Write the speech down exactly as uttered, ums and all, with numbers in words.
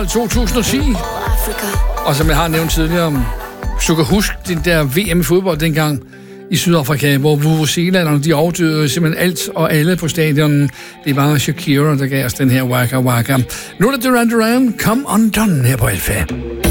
to tusind og ti. Og som jeg har nævnt tidligere, hvis du kan huske den der V M i fodbold dengang i Sydafrika, hvor Vuvuzela, de overdøde simpelthen alt og alle på stadion. Det var Shakira, der gav os den her Waka Waka. Nu er det Duran Duran, Come Undone her på Alfa.